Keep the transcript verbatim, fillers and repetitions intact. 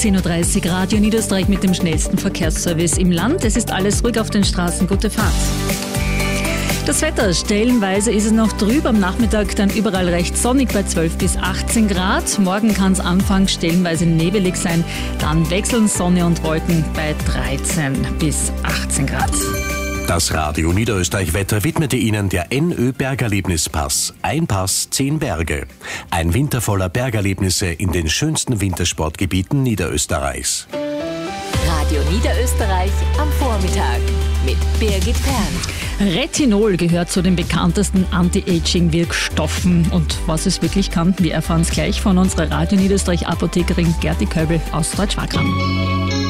zehn Uhr dreißig, Radio Niederösterreich mit dem schnellsten Verkehrsservice im Land. Es ist alles ruhig auf den Straßen. Gute Fahrt. Das Wetter, stellenweise ist es noch trüb, am Nachmittag dann überall recht sonnig bei zwölf bis achtzehn Grad. Morgen kann es anfangs stellenweise nebelig sein, dann wechseln Sonne und Wolken bei dreizehn bis achtzehn Grad. Das Radio Niederösterreich Wetter widmete Ihnen der N Ö Bergerlebnispass. Ein Pass, zehn Berge. Ein Winter voller Bergerlebnisse in den schönsten Wintersportgebieten Niederösterreichs. Radio Niederösterreich am Vormittag mit Birgit Pern. Retinol gehört zu den bekanntesten Anti-Aging-Wirkstoffen. Und was es wirklich kann, wir erfahren es gleich von unserer Radio Niederösterreich Apothekerin Gerti Köbel aus Deutschwakram.